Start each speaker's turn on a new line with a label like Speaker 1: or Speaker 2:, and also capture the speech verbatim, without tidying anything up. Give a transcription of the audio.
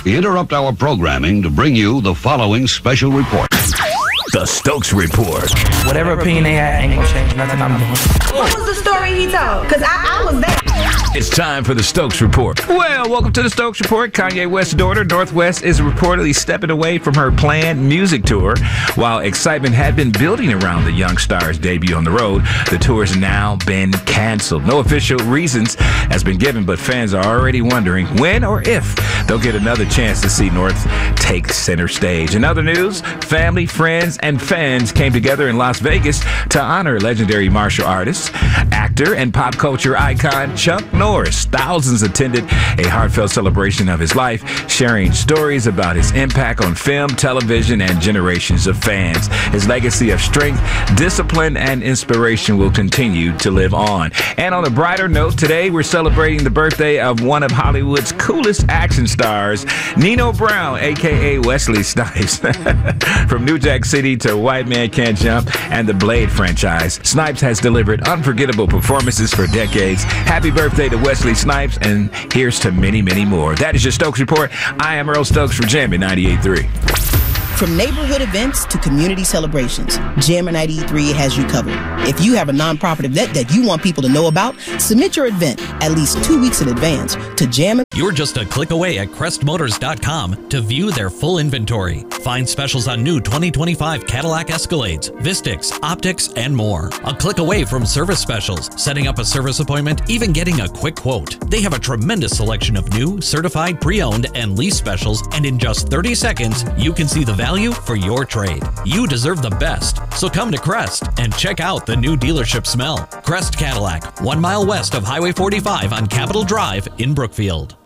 Speaker 1: We interrupt our programming to bring you the following special report.
Speaker 2: The Stokes Report.
Speaker 3: Whatever opinion they had ain't gonna change nothing I'm doing.
Speaker 4: What was the story he told? Because I, I was there.
Speaker 2: It's time for the Stokes Report.
Speaker 5: Well, welcome to the Stokes Report. Kanye West's daughter, North West, is reportedly stepping away from her planned music tour. While excitement had been building around the young star's debut on the road, the tour has now been canceled. No official reasons has been given, but fans are already wondering when or if they'll get another chance to see North take center stage. In other news, family, friends, and fans came together in Las Vegas to honor legendary martial artist, actor, and pop culture icon Chuck Norris. Thousands attended a heartfelt celebration of his life, sharing stories about his impact on film, television, and generations of fans. His legacy of strength, discipline, and inspiration will continue to live on. And on a brighter note, today we're celebrating the birthday of one of Hollywood's coolest action stars, Nino Brown, a k a. Wesley Snipes. From New Jack City to White Man Can't Jump and the Blade franchise, Snipes has delivered unforgettable performances for decades. Happy birthday to Wesley Snipes, and here's to many, many more. That is your Stokes Report. I am Earl Stokes for Jammin' ninety-eight point three.
Speaker 6: From neighborhood events to community celebrations, Jammin' ninety-eight point three has you covered. If you have a nonprofit event that you want people to know about, submit your event at least two weeks in advance to Jammin'.
Speaker 7: You're just a click away at crest motors dot com to view their full inventory. Find specials on new twenty twenty-five Cadillac Escalades, Vistix, Optics, and more. A click away from service specials, setting up a service appointment, even getting a quick quote. They have a tremendous selection of new, certified, pre-owned, and lease specials, and in just thirty seconds, you can see the value for your trade. You deserve the best, so come to Crest and check out the new dealership smell. Crest Cadillac, one mile west of Highway forty-five on Capitol Drive in Brookfield.